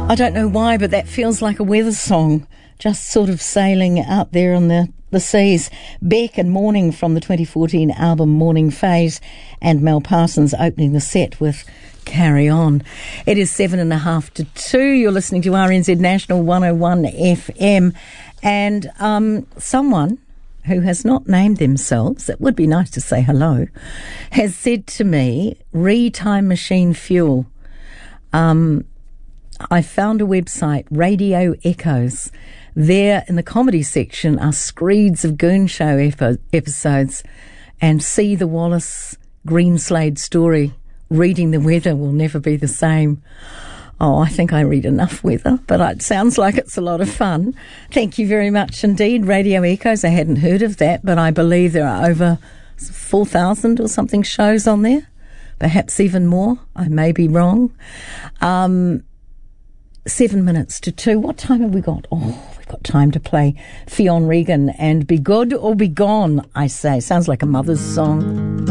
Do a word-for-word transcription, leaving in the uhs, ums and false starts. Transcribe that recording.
I don't know why, but that feels like a weather song, just sort of sailing out there on the, the seas. Beck and Morning from the twenty fourteen album Morning Phase, and Mel Parsons opening the set with Carry On. It is seven and a half to two. You're listening to R N Z National one oh one F M, and um, someone who has not named themselves, it would be nice to say hello, has said to me, re-time machine fuel. Um, I found a website, Radio Echoes. There in the comedy section are screeds of Goon Show epi- episodes, and see the Wallace Greenslade story. Reading the weather will never be the same. Oh, I think I read enough weather, but it sounds like it's a lot of fun. Thank you very much indeed, Radio Echoes. I hadn't heard of that, but I believe there are over four thousand or something shows on there, perhaps even more. I may be wrong. Um, seven minutes to two. What time have we got? Oh, we've got time to play Fionn Regan and Be Good or Be Gone, I say. Sounds like a mother's song.